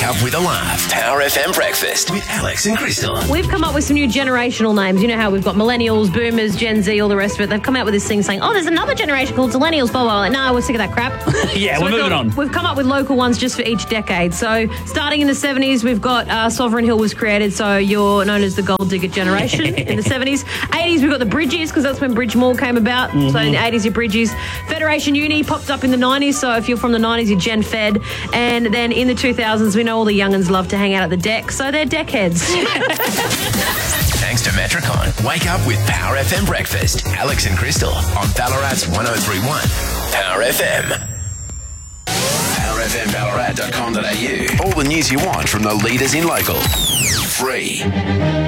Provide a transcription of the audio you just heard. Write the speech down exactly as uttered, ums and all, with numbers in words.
up with a laugh. Power F M Breakfast with Alex and Crystal. We've come up with some new generational names. You know how we've got millennials, boomers, Gen Z, all the rest of it. They've come out with this thing saying, oh, there's another generation called millennials, blah, blah, blah. Like, no, we're sick of that crap. yeah, so we're moving got, on. We've come up with local ones just for each decade. So starting in the seventies, we've got uh, Sovereign Hill was created, so you're known as the gold digger generation in the seventies. eighties, we've got the Bridges, because that's when Bridge Mall came about. Mm-hmm. So in the eighties, your Bridges. Federation Uni popped up in the nineties, so if you're from the nineties, you're Gen Fed. And then in the two thousands, we know all the young'uns love to hang out at the deck, so they're deckheads. Thanks to Metricon. Wake up with Power F M Breakfast. Alex and Crystal on Ballarat's one oh three point one. Power F M. power f m ballarat dot com dot a u. All the news you want from the leaders in local. Free.